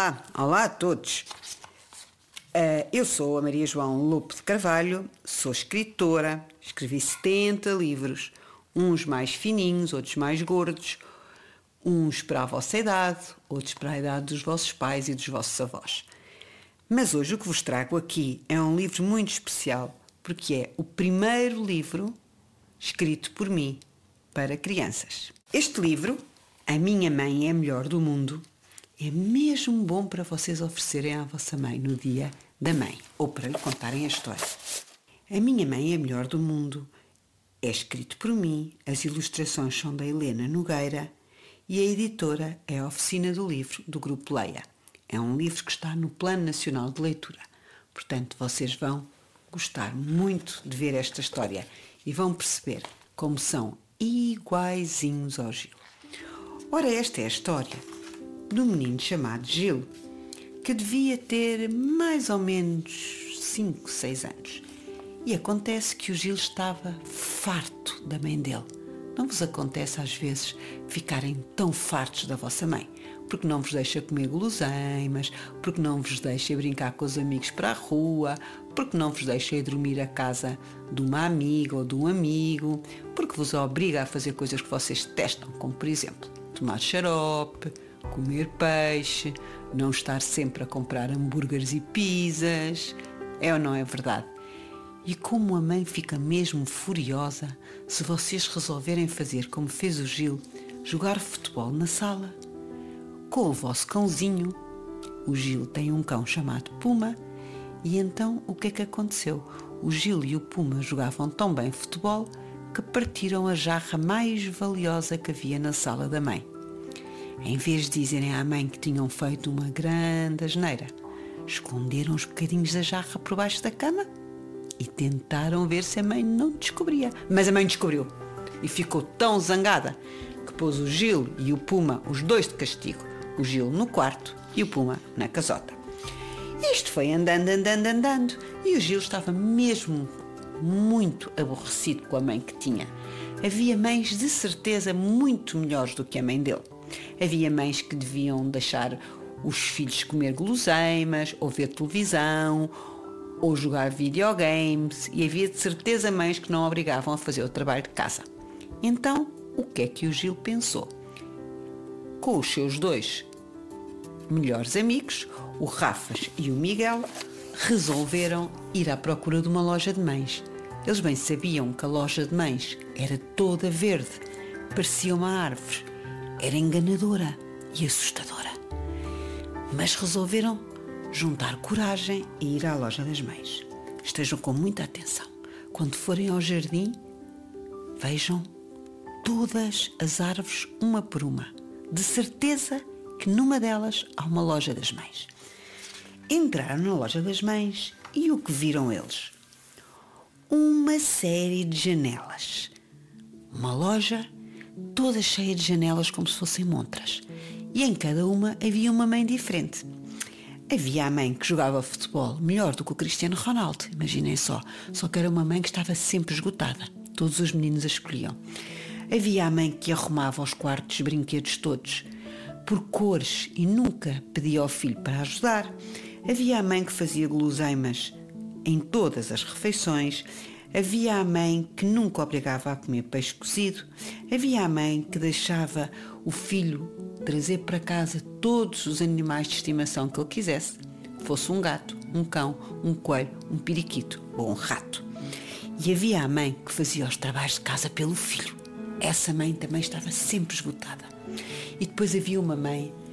Olá a todos. Eu sou a Maria João Lopo de Carvalho, sou escritora, escrevi 70 livros, uns mais fininhos, outros mais gordos, uns para a vossa idade, outros para a idade dos vossos pais e dos vossos avós. Mas hoje o que vos trago aqui é um livro muito especial, porque é o primeiro livro escrito por mim para crianças. Este livro, A Minha Mãe é a Melhor do Mundo, é mesmo bom para vocês oferecerem à vossa mãe no dia da mãe, ou para lhe contarem a história. A Minha Mãe é a Melhor do Mundo é escrito por mim, as ilustrações são da Helena Nogueira e a editora é a Oficina do Livro, do Grupo Leia. É um livro que está no Plano Nacional de Leitura. Portanto, vocês vão gostar muito de ver esta história e vão perceber como são iguaizinhos ao Gil. Ora, esta é a história de um menino chamado Gil, que devia ter mais ou menos 5, 6 anos. E acontece que o Gil estava farto da mãe dele. Não vos acontece às vezes ficarem tão fartos da vossa mãe? Porque não vos deixa comer guloseimas, porque não vos deixa brincar com os amigos para a rua, porque não vos deixa ir dormir à casa de uma amiga ou de um amigo, porque vos obriga a fazer coisas que vocês detestam, como por exemplo, tomar xarope, comer peixe, não estar sempre a comprar hambúrgueres e pizzas. É ou não é verdade? E como a mãe fica mesmo furiosa se vocês resolverem fazer como fez o Gil, jogar futebol na sala com o vosso cãozinho. O Gil tem um cão chamado Puma e então o que é que aconteceu? O Gil e o Puma jogavam tão bem futebol que partiram a jarra mais valiosa que havia na sala da mãe. Em vez de dizerem à mãe que tinham feito uma grande asneira, esconderam os bocadinhos da jarra por baixo da cama e tentaram ver se a mãe não descobria. Mas a mãe descobriu e ficou tão zangada que pôs o Gil e o Puma, os dois de castigo, o Gil no quarto e o Puma na casota. Isto foi andando e o Gil estava mesmo muito aborrecido com a mãe que tinha. Havia mães de certeza muito melhores do que a mãe dele. Havia mães que deviam deixar os filhos comer guloseimas, ou ver televisão, ou jogar videogames, e havia de certeza mães que não obrigavam a fazer o trabalho de casa. Então, o que é que o Gil pensou? Com os seus dois melhores amigos, o Rafas e o Miguel, resolveram ir à procura de uma loja de mães. Eles bem sabiam que a loja de mães era toda verde, parecia uma árvore, era enganadora e assustadora. Mas resolveram juntar coragem e ir à loja das mães. Estejam com muita atenção. Quando forem ao jardim, vejam todas as árvores uma por uma. De certeza que numa delas há uma loja das mães. Entraram na loja das mães e o que viram eles? Uma série de janelas. Uma loja toda cheia de janelas como se fossem montras. E em cada uma havia uma mãe diferente. Havia a mãe que jogava futebol melhor do que o Cristiano Ronaldo, imaginem só que era uma mãe que estava sempre esgotada. Todos os meninos a escolhiam. Havia a mãe que arrumava os quartos, os brinquedos todos, por cores e nunca pedia ao filho para ajudar. Havia a mãe que fazia guloseimas em todas as refeições. Havia a mãe que nunca obrigava a comer peixe cozido. Havia a mãe que deixava o filho trazer para casa todos os animais de estimação que ele quisesse, fosse um gato, um cão, um coelho, um periquito ou um rato. E havia a mãe que fazia os trabalhos de casa pelo filho. Essa mãe também estava sempre esgotada. E depois havia uma mãe